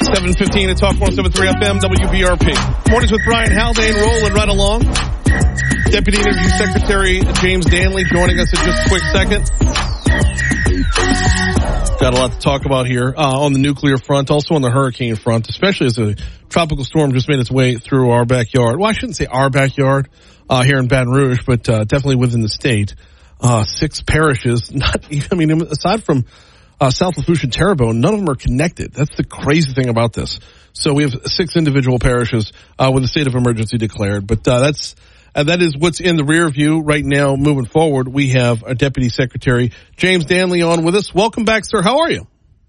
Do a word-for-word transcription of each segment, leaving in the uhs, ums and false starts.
seven fifteen at Talk one oh seven point three F M, W B R P. Mornings with Brian Haldane, rolling right along. Deputy Energy Secretary James Danley joining us in just a quick second. Got a lot to talk about here uh, on the nuclear front, also on the hurricane front, especially as a tropical storm just made its way through our backyard. Well, I shouldn't say our backyard uh, here in Baton Rouge, but uh, definitely within the state. Uh, six parishes, not, I mean, aside from uh, South Lafourche and Terrebonne, none of them are connected. That's the crazy thing about this. So we have six individual parishes uh, with a state of emergency declared, but uh, that's uh, that is what's in the rear view right now. Moving forward, we have our Deputy Secretary James Danley on with us. Welcome back, sir. How are you?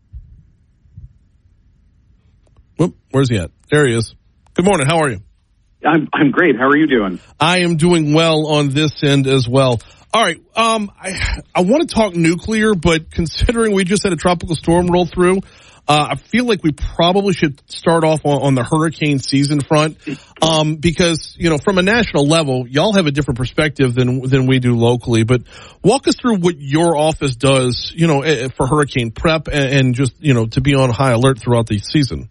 Whoop, where's he at? There he is. Good morning. How are you? I'm I'm great. How are you doing? I am doing well on this end as well. All right. Um, I I want to talk nuclear, but considering we just had a tropical storm roll through, uh, I feel like we probably should start off on, on the hurricane season front, um, because, you know, from a national level, y'all have a different perspective than than we do locally. But walk us through what your office does, you know, for hurricane prep and, and just, you know, to be on high alert throughout the season.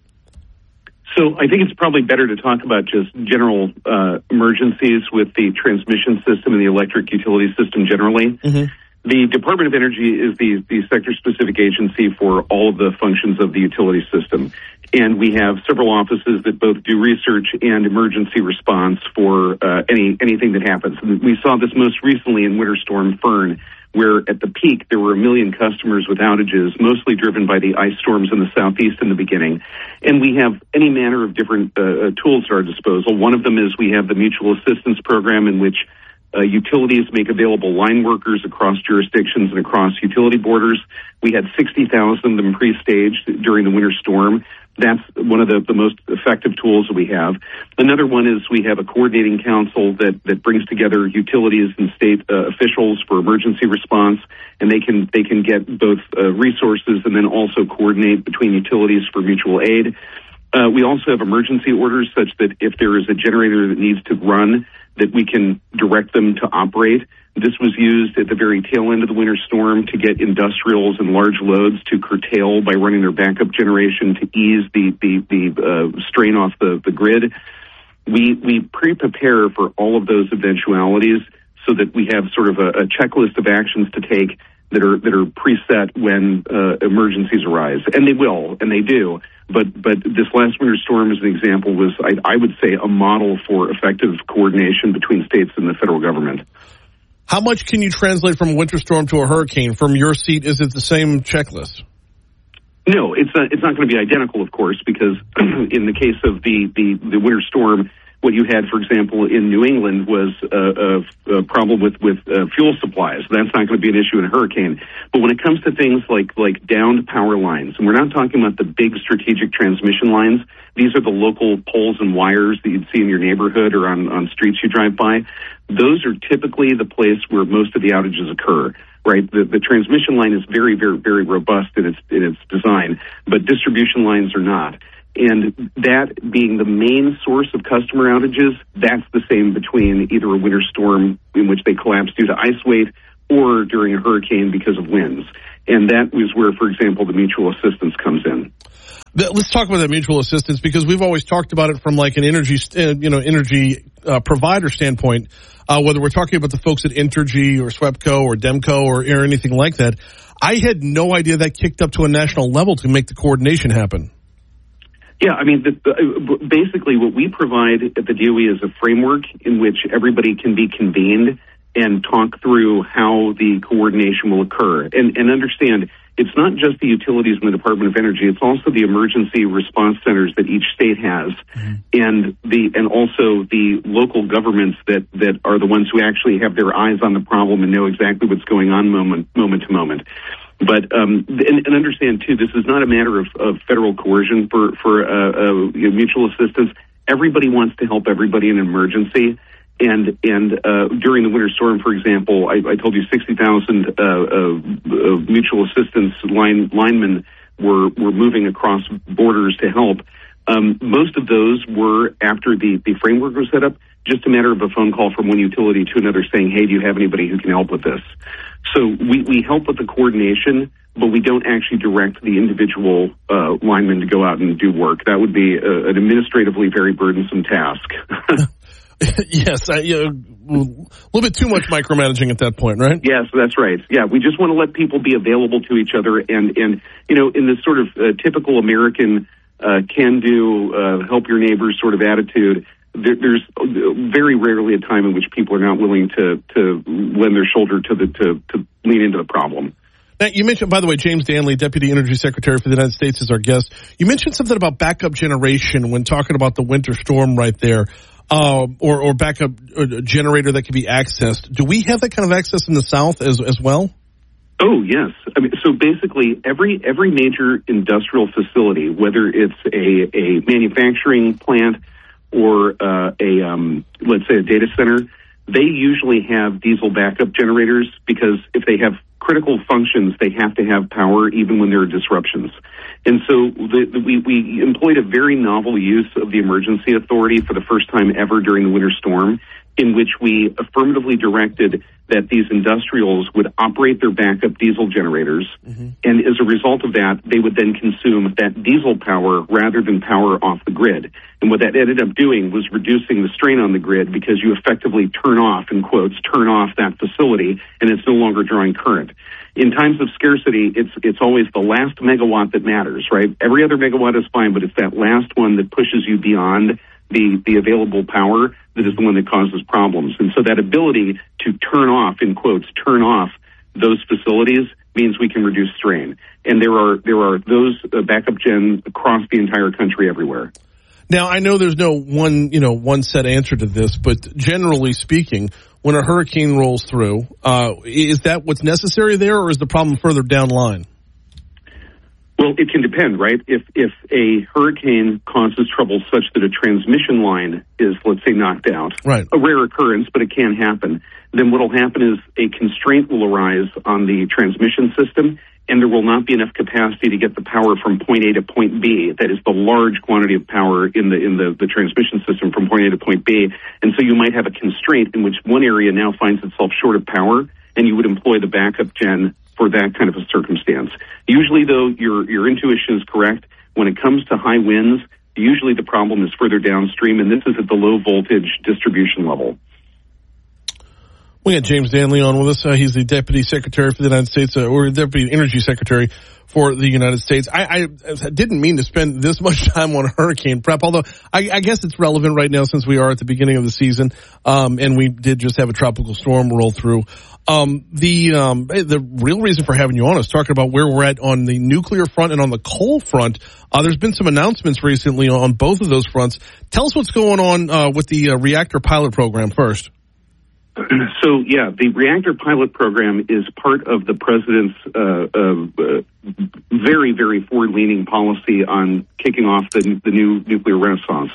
So I think it's probably better to talk about just general uh, emergencies with the transmission system and the electric utility system generally. Mm-hmm. The Department of Energy is the, the sector-specific agency for all of the functions of the utility system. And we have several offices that both do research and emergency response for uh, any anything that happens. And we saw this most recently in Winter Storm Fern, where at the peak there were a million customers with outages, mostly driven by the ice storms in the southeast in the beginning. And we have any manner of different uh, tools at our disposal. One of them is we have the Mutual Assistance Program, in which uh, utilities make available line workers across jurisdictions and across utility borders. We had sixty thousand of them pre-staged during the winter storm. That's one of the, the most effective tools that we have. Another one is we have a coordinating council that, that brings together utilities and state uh, officials for emergency response, and they can they can get both uh, resources and then also coordinate between utilities for mutual aid. Uh, we also have emergency orders such that if there is a generator that needs to run, that we can direct them to operate. This was used at the very tail end of the winter storm to get industrials and large loads to curtail by running their backup generation to ease the the, the uh, strain off the, the grid. We we pre-prepare for all of those eventualities so that we have sort of a, a checklist of actions to take that are that are preset when uh, emergencies arise, and they will, and they do. But but this last winter storm, as an example, was I, I would say a model for effective coordination between states and the federal government. How much can you translate from a winter storm to a hurricane? From your seat, is it the same checklist? No, it's not, it's not going to be identical, of course, because in the case of the, the, the winter storm, what you had, for example, in New England was a, a, a problem with, with uh, fuel supplies. That's not going to be an issue in a hurricane. But when it comes to things like, like downed power lines, and we're not talking about the big strategic transmission lines, these are the local poles and wires that you'd see in your neighborhood or on, on streets you drive by. Those are typically the place where most of the outages occur, right? The, the transmission line is very, very, very robust in its, in its design, but distribution lines are not. And that being the main source of customer outages, that's the same between either a winter storm in which they collapse due to ice weight or during a hurricane because of winds. And that is where, for example, the mutual assistance comes in. Let's talk about that mutual assistance, because we've always talked about it from like an energy, you know, energy uh, provider standpoint, uh, whether we're talking about the folks at Entergy or SWEPCO or DEMCO or, or anything like that. I had no idea that kicked up to a national level to make the coordination happen. Yeah, I mean, the, the, basically what we provide at the D O E is a framework in which everybody can be convened and talk through how the coordination will occur. And, and understand, it's not just the utilities in the Department of Energy, it's also the emergency response centers that each state has, mm-hmm. and the and also the local governments that, that are the ones who actually have their eyes on the problem and know exactly what's going on moment moment to moment. But um, and, and understand too, this is not a matter of, of federal coercion for for uh, uh, you know, mutual assistance. Everybody wants to help everybody in an emergency, and and uh, during the winter storm, for example, I, I told you sixty thousand uh, uh, uh, mutual assistance line linemen were were moving across borders to help. Um, most of those were after the, the framework was set up, just a matter of a phone call from one utility to another saying, hey, do you have anybody who can help with this? So we, we help with the coordination, but we don't actually direct the individual uh, lineman to go out and do work. That would be a, an administratively very burdensome task. Yes, I, you know, a little bit too much micromanaging at that point, right? Yes, that's right. Yeah, we just want to let people be available to each other, and, and you know, in this sort of uh, typical American uh, can-do, uh, help your neighbors sort of attitude, there, there's very rarely a time in which people are not willing to, to lend their shoulder to the to, to lean into the problem. Now, you mentioned, by the way, James Danley, Deputy Energy Secretary for the United States, is our guest. You mentioned something about backup generation when talking about the winter storm right there. Uh, or, or backup uh, generator that can be accessed. Do we have that kind of access in the South as as well? Oh, yes. I mean, so basically, every every major industrial facility, whether it's a, a manufacturing plant or uh, a um, let's say a data center, they usually have diesel backup generators because if they have critical functions, they have to have power even when there are disruptions. And so the, the, we, we employed a very novel use of the emergency authority for the first time ever during the winter storm, in which we affirmatively directed that these industrials would operate their backup diesel generators. Mm-hmm. And as a result of that, they would then consume that diesel power rather than power off the grid. And what that ended up doing was reducing the strain on the grid because you effectively turn off, in quotes, turn off that facility, and it's no longer drawing current. In times of scarcity, it's it's always the last megawatt that matters, right? Every other megawatt is fine, but it's that last one that pushes you beyond the, the available power that is the one that causes problems. And so that ability to turn off, in quotes, turn off those facilities means we can reduce strain. And there are there are those uh, backup gens across the entire country everywhere. Now, I know there's no one, you know, one set answer to this, but generally speaking, when a hurricane rolls through, uh, is that what's necessary there, or is the problem further down the line? Well, it can depend, right? If if a hurricane causes trouble such that a transmission line is, let's say, knocked out, right, a rare occurrence, but it can happen, then what will happen is a constraint will arise on the transmission system, and there will not be enough capacity to get the power from point A to point B. That is the large quantity of power in the in the, the transmission system from point A to point B. And so you might have a constraint in which one area now finds itself short of power, and you would employ the backup gen for that kind of a circumstance. Usually, though, your your intuition is correct. When it comes to high winds, usually the problem is further downstream, and this is at the low voltage distribution level. We got James Danley on with us. Uh, he's the Deputy Secretary for the United States, uh, or Deputy Energy Secretary for the United States. I, I didn't mean to spend this much time on hurricane prep, although I, I guess it's relevant right now since we are at the beginning of the season, um, and we did just have a tropical storm roll through. Um, the um, the real reason for having you on is talking about where we're at on the nuclear front and on the coal front. Uh, there's been some announcements recently on both of those fronts. Tell us what's going on uh, with the uh, reactor pilot program first. So, yeah, the reactor pilot program is part of the president's uh, uh, very, very forward-leaning policy on kicking off the, the new nuclear renaissance.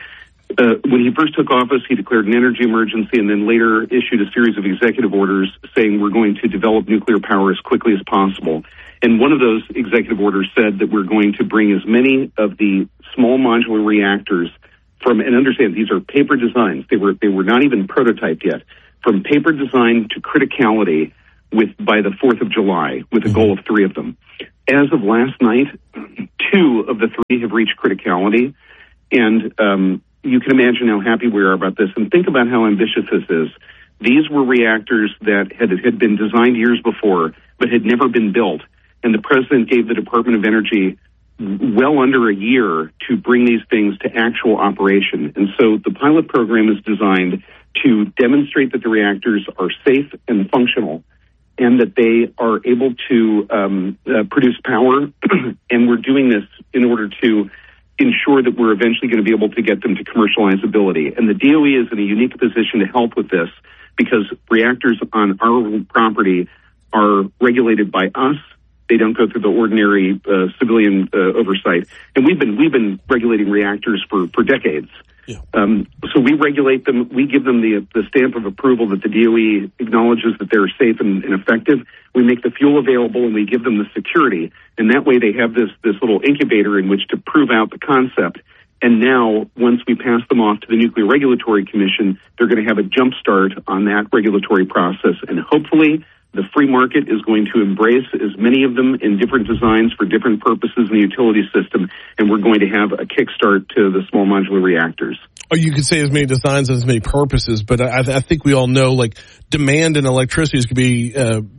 Uh, when he first took office, he declared an energy emergency and then later issued a series of executive orders saying we're going to develop nuclear power as quickly as possible. And one of those executive orders said that we're going to bring as many of the small modular reactors from, and understand these are paper designs, they were they were not even prototyped yet, from paper design to criticality with by the fourth of July, with a goal of three of them. As of last night, two of the three have reached criticality, and um, you can imagine how happy we are about this. And think about how ambitious this is. These were reactors that had, had been designed years before, but had never been built. And the president gave the Department of Energy well under a year to bring these things to actual operation. And so the pilot program is designed to demonstrate that the reactors are safe and functional and that they are able to um, uh, produce power. And we're doing this in order to ensure that we're eventually going to be able to get them to commercializability. And the D O E is in a unique position to help with this because reactors on our property are regulated by us. They don't go through the ordinary uh, civilian uh, oversight. And we've been we've been regulating reactors for, for decades. Yeah. Um, so we regulate them. We give them the the stamp of approval that the D O E acknowledges that they're safe and, and effective. We make the fuel available, and we give them the security. And that way they have this, this little incubator in which to prove out the concept. And now, once we pass them off to the Nuclear Regulatory Commission, they're going to have a jump start on that regulatory process. And hopefully, the free market is going to embrace as many of them in different designs for different purposes in the utility system, and we're going to have a kickstart to the small modular reactors. Or you could say as many designs as many purposes, but I, I think we all know, like, demand in electricity is going to be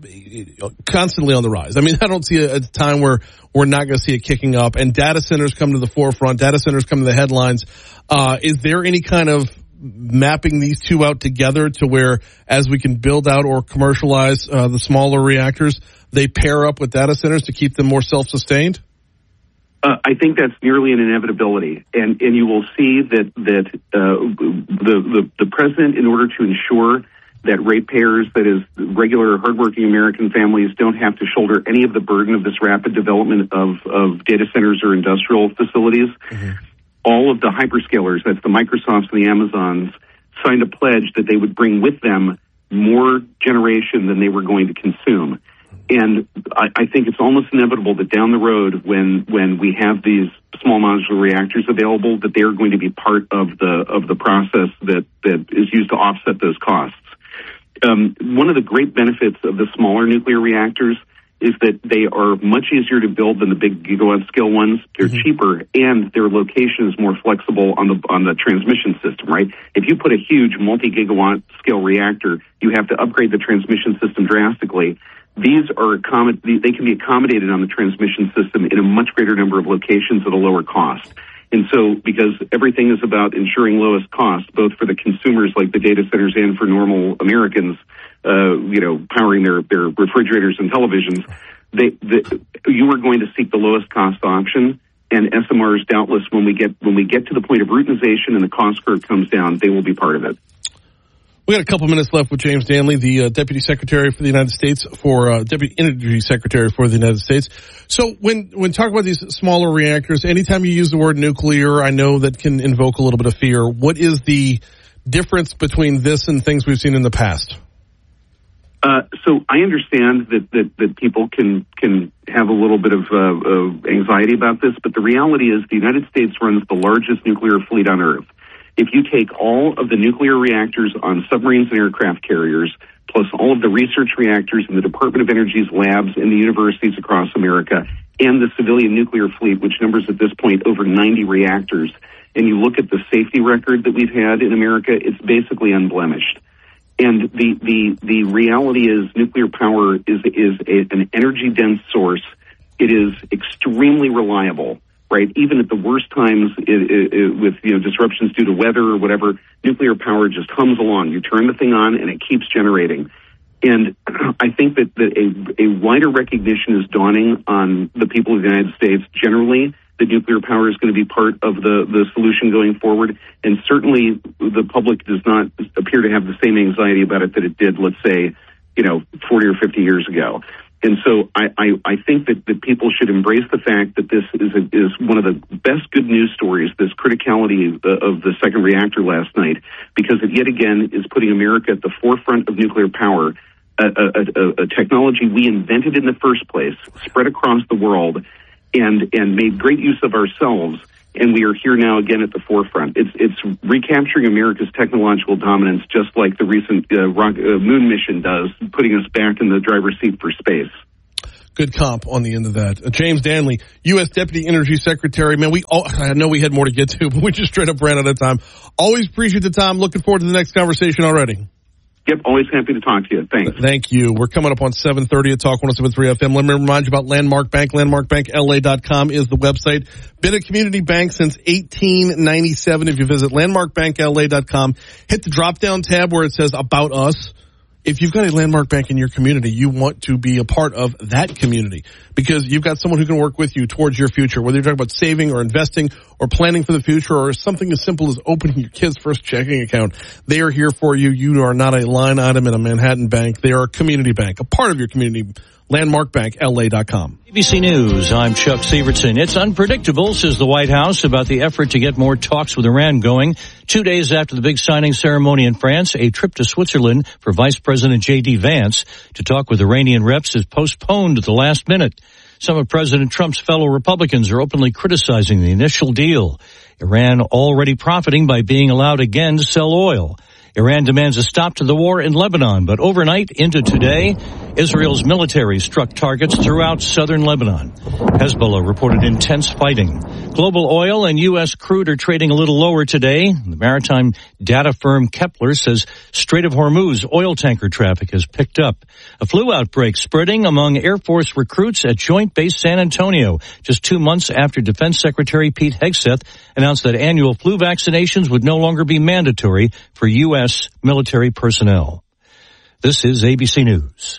uh, constantly on the rise. I mean, I don't see a, a time where we're not going to see it kicking up, and data centers come to the forefront. Data centers come to the headlines. Uh, is there any kind of mapping these two out together to where, as we can build out or commercialize uh, the smaller reactors, they pair up with data centers to keep them more self-sustained? Uh, I think that's nearly an inevitability, and and you will see that that uh, the, the the president, in order to ensure that ratepayers, that is, regular hardworking American families, don't have to shoulder any of the burden of this rapid development of of data centers or industrial facilities. Mm-hmm. All of the hyperscalers, that's the Microsofts and the Amazons, signed a pledge that they would bring with them more generation than they were going to consume. And I, I think it's almost inevitable that down the road, when when we have these small modular reactors available, that they are going to be part of the of the process that, that is used to offset those costs. Um, one of the great benefits of the smaller nuclear reactors is that they are much easier to build than the big gigawatt scale ones. They're mm-hmm. cheaper, and their location is more flexible on the on the transmission system, right? If you put a huge multi-gigawatt scale reactor, you have to upgrade the transmission system drastically. These are accommod- they can be accommodated on the transmission system in a much greater number of locations at a lower cost. And so, because everything is about ensuring lowest cost, both for the consumers like the data centers and for normal Americans, uh, you know, powering their, their refrigerators and televisions, they, the, you are going to seek the lowest cost option. And S M Rs, doubtless, when we get when we get to the point of routinization and the cost curve comes down, they will be part of it. We got a couple minutes left with James Danley, the uh, Deputy Secretary for the United States, for uh, Deputy Energy Secretary for the United States. So when when talking about these smaller reactors, anytime you use the word nuclear, I know that can invoke a little bit of fear. What is the difference between this and things we've seen in the past? Uh, so I understand that, that, that people can can have a little bit of, uh, of anxiety about this, but the reality is the United States runs the largest nuclear fleet on Earth. If you take all of the nuclear reactors on submarines and aircraft carriers, plus all of the research reactors in the Department of Energy's labs in the universities across America, and the civilian nuclear fleet, which numbers at this point over ninety reactors, and you look at the safety record that we've had in America, it's basically unblemished. And the, the, the reality is nuclear power is, is a, an energy-dense source. It is extremely reliable. Right, even at the worst times it, it, it, with you know disruptions due to weather or whatever, nuclear power just hums along. You turn the thing on and it keeps generating. And I think that, that a, a wider recognition is dawning on the people of the United States generally that nuclear power is going to be part of the, the solution going forward. And certainly the public does not appear to have the same anxiety about it that it did, let's say, you know, forty or fifty years ago. And so I, I, I think that, that people should embrace the fact that this is a, is one of the best good news stories, this criticality of the, of the second reactor last night, because it yet again is putting America at the forefront of nuclear power, a, a, a, a technology we invented in the first place, spread across the world, and, and made great use of ourselves. And we are here now again at the forefront. It's it's recapturing America's technological dominance, just like the recent uh, rock, uh, moon mission does, putting us back in the driver's seat for space. Good comp on the end of that. Uh, James Danley, U S Deputy Energy Secretary. Man, we all, I know we had more to get to, but we just straight up ran out of time. Always appreciate the time. Looking forward to the next conversation already. Yep, always happy to talk to you. Thanks. Thank you. We're coming up on seven thirty at Talk one oh seven point three F M. Let me remind you about Landmark Bank. landmark bank L A dot com is the website. Been a community bank since eighteen ninety-seven. If you visit landmark bank L A dot com, hit the drop-down tab where it says About Us. If you've got a Landmark Bank in your community, you want to be a part of that community because you've got someone who can work with you towards your future, whether you're talking about saving or investing or planning for the future or something as simple as opening your kid's first checking account. They are here for you. You are not a line item in a Manhattan bank. They are a community bank, a part of your community. landmark bank L A dot com. A B C News, I'm Chuck Severson. It's unpredictable, says the White House, about the effort to get more talks with Iran going. Two days after the big signing ceremony in France, a trip to Switzerland for Vice President J D Vance to talk with Iranian reps is postponed at the last minute. Some of President Trump's fellow Republicans are openly criticizing the initial deal. Iran already profiting by being allowed again to sell oil. Iran demands a stop to the war in Lebanon, but overnight into today, Israel's military struck targets throughout southern Lebanon. Hezbollah reported intense fighting. Global oil and U S crude are trading a little lower today. The maritime data firm Kepler says Strait of Hormuz oil tanker traffic has picked up. A flu outbreak spreading among Air Force recruits at Joint Base San Antonio, just two months after Defense Secretary Pete Hegseth announced that annual flu vaccinations would no longer be mandatory for U S military personnel. This is A B C News.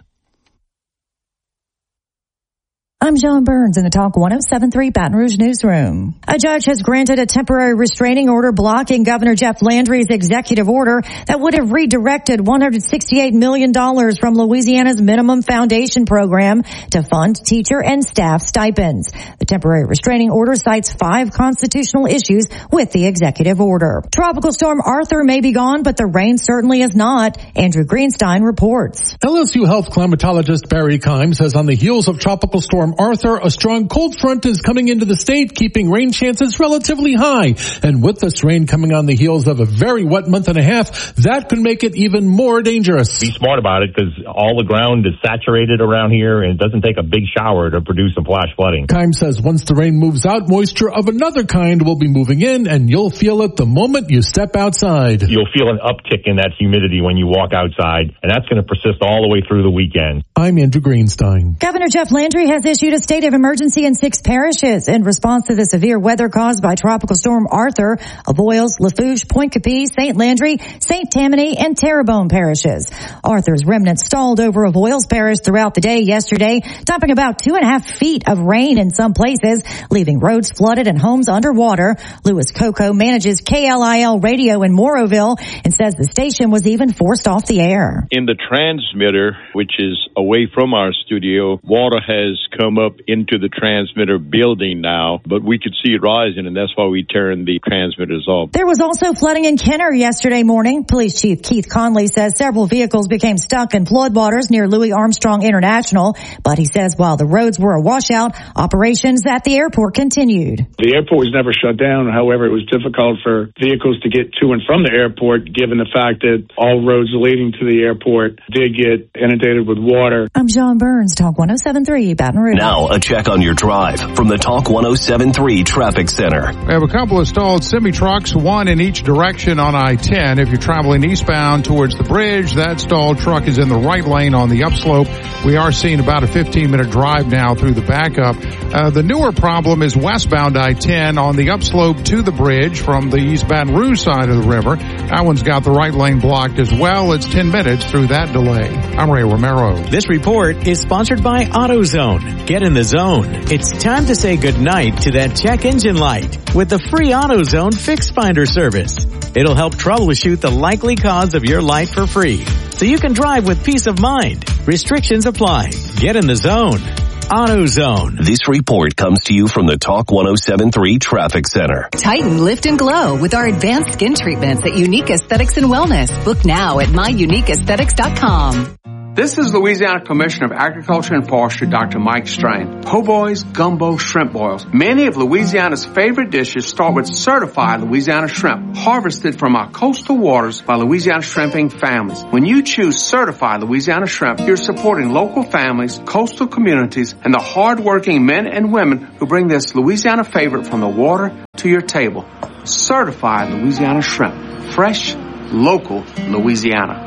I'm John Burns in the Talk one oh seven point three Baton Rouge newsroom. A judge has granted a temporary restraining order blocking Governor Jeff Landry's executive order that would have redirected one hundred sixty-eight million dollars from Louisiana's minimum foundation program to fund teacher and staff stipends. The temporary restraining order cites five constitutional issues with the executive order. Tropical storm Arthur may be gone, but the rain certainly is not. Andrew Greenstein reports. L S U Health climatologist Barry Keim says on the heels of Tropical Storm Arthur, a strong cold front is coming into the state, keeping rain chances relatively high. And with this rain coming on the heels of a very wet month and a half, that could make it even more dangerous. Be smart about it because all the ground is saturated around here and it doesn't take a big shower to produce some flash flooding. Keim says once the rain moves out, moisture of another kind will be moving in and you'll feel it the moment you step outside. You'll feel an uptick in that humidity when you walk outside, and that's going to persist all the way through the weekend. I'm Andrew Greenstein. Governor Jeff Landry has issued a state of emergency in six parishes in response to the severe weather caused by Tropical Storm Arthur. Avoyelles, Lafourche, Point Capee, Saint Landry, Saint Tammany, and Terrebonne parishes. Arthur's remnants stalled over Avoyelles Parish throughout the day yesterday, dumping about two and a half feet of rain in some places, leaving roads flooded and homes underwater. Louis Coco manages K L I L radio in Moroville and says the station was even forced off the air. In the transmitter, which is away from our studio, water has come up into the transmitter building now, but we could see it rising, and that's why we turned the transmitters off. There was also flooding in Kenner yesterday morning. Police Chief Keith Conley says several vehicles became stuck in floodwaters near Louis Armstrong International, but he says while the roads were a washout, operations at the airport continued. The airport was never shut down. However, it was difficult for vehicles to get to and from the airport, given the fact that all roads leading to the airport did get inundated with water. I'm John Burns, Talk one oh seven point three Baton Rouge. Now a check on your drive from the Talk one oh seven point three Traffic Center. We have a couple of stalled semi-trucks, one in each direction on I ten. If you're traveling eastbound towards the bridge, that stalled truck is in the right lane on the upslope. We are seeing about a fifteen-minute drive now through the backup. Uh, the newer problem is westbound I ten on the upslope to the bridge from the East Baton Rouge side of the river. That one's got the right lane blocked as well. It's ten minutes through that delay. I'm Ray Romero. This report is sponsored by AutoZone. Get in the zone. It's time to say goodnight to that check engine light with the free AutoZone Fix Finder service. It'll help troubleshoot the likely cause of your light for free, so you can drive with peace of mind. Restrictions apply. Get in the zone. AutoZone. This report comes to you from the Talk one oh seven point three Traffic Center. Tighten, lift, and glow with our advanced skin treatments at Unique Aesthetics and Wellness. Book now at my unique aesthetics dot com. This is Louisiana Commissioner of Agriculture and Forestry, Doctor Mike Strain. Po' boys, gumbo, shrimp boils. Many of Louisiana's favorite dishes start with certified Louisiana shrimp, harvested from our coastal waters by Louisiana shrimping families. When you choose certified Louisiana shrimp, you're supporting local families, coastal communities, and the hard-working men and women who bring this Louisiana favorite from the water to your table. Certified Louisiana shrimp. Fresh, local Louisiana.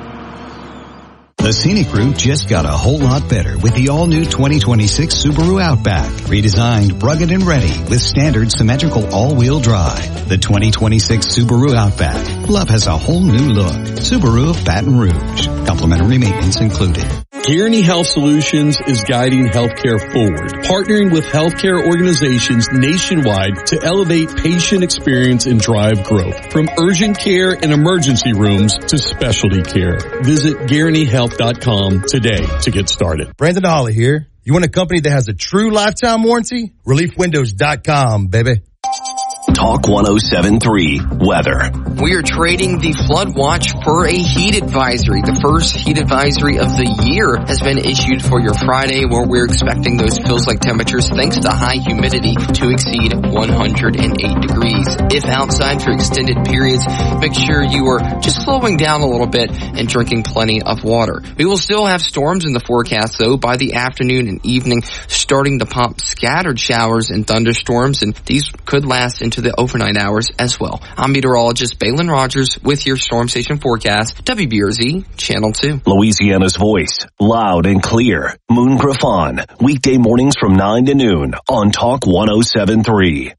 The Scenic Route just got a whole lot better with the all-new twenty twenty-six Subaru Outback. Redesigned, rugged, and ready with standard symmetrical all-wheel drive. The twenty twenty-six Subaru Outback. Love has a whole new look. Subaru of Baton Rouge. Complimentary maintenance included. Guaranty Health Solutions is guiding healthcare forward, partnering with healthcare organizations nationwide to elevate patient experience and drive growth. From urgent care and emergency rooms to specialty care. Visit guaranty health dot com today to get started. Brandon Holly here. You want a company that has a true lifetime warranty? relief windows dot com, baby. Talk one oh seven point three Weather. We are trading the flood watch for a heat advisory. The first heat advisory of the year has been issued for your Friday, where we're expecting those feels like temperatures, thanks to high humidity, to exceed one one hundred eight degrees. If outside for extended periods, make sure you are just slowing down a little bit and drinking plenty of water. We will still have storms in the forecast, though, by the afternoon and evening, starting to pop scattered showers and thunderstorms, and these could last into the overnight hours as well. I'm meteorologist Balin Rogers with your Storm Station forecast, W B R Z Channel two. Louisiana's voice, loud and clear. Moon Griffon, weekday mornings from nine to noon on Talk one oh seven point three.